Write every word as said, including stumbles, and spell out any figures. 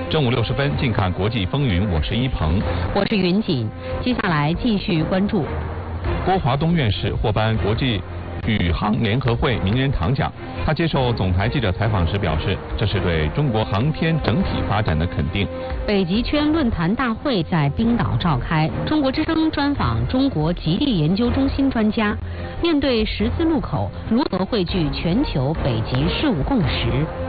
正午六十分，近看国际风云，我是一鹏， 我是云锦。接下来继续关注。 郭华东院士获颁国际宇航联合会名人堂奖。他接受总台记者采访时表示，这是对中国航天整体发展的肯定。 北极圈论坛大会在冰岛召开，中国之声专访中国极地研究中心专家，面对十字路口，如何汇聚全球北极事务共识？